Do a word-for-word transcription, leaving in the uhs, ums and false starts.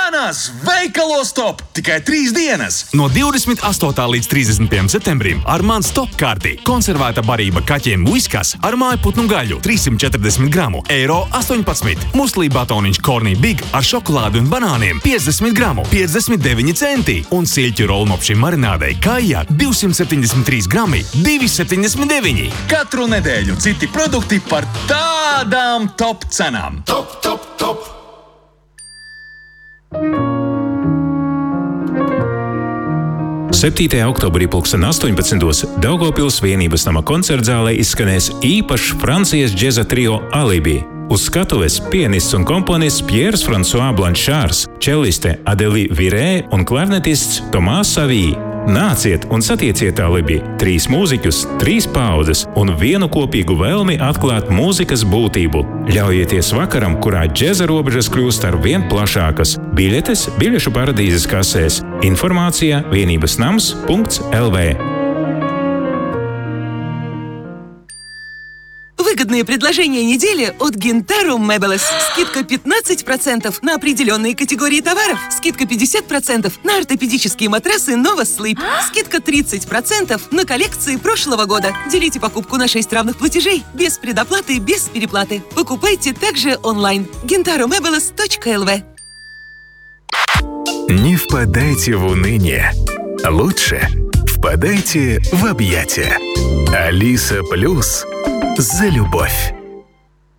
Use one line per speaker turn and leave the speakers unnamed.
Cenas veikalos top! Tikai trīs dienas!
No divdesmit astotā līdz trīsdesmit pirmajam septembrim ar mans top kārti konservēta barība kaķiem Whiskas ar mājputnu gaļu trīssimt četrdesmit gramu, eiro astoņpadsmit. Muslī batoniņš Corny Big ar šokolādi un banāniem piecdesmit gramu, piecdesmit deviņi centi. Un silķu rolmopšiem marinādei Kaija divsimt septiņdesmit trīs grami, divi septiņdesmit deviņi.
Katru nedēļu citi produkti par tādām top cenām. Top, top, top!
septītajā oktobrī pulksten astoņpadsmitos Daugavpils Vienības nama koncertzālē izskanēs īpašs Francijas džeza trio Alibi. Uz skatuves pianists un komponists Pierre François Blanchārs, čelliste Adélie Viré un klarnetists Tomās Savī. Nāciet un satieciet Alibi, trīs mūziķus, trīs paudzes un vienu kopīgu vēlmi atklāt mūzikas būtību. Ļaujieties vakaram, kurā džeza robežas kļūst ar vien plašākas. Biļetes biļešu paradīzes kasēs. Informācija vienības nams punkts el vē.
Выгодные предложения недели от Gentarum Meubles. Скидка пятнадцать процентов на определенные категории товаров. Скидка пятьдесят процентов на ортопедические матрасы Nova Sleep. Скидка тридцать процентов на коллекции прошлого года. Делите покупку на шесть равных платежей. Без предоплаты, без переплаты. Покупайте также онлайн. гентарум мебелес точка эл ви.
Не впадайте в уныние. Лучше впадайте в объятия. Алиса Плюс. За любовь.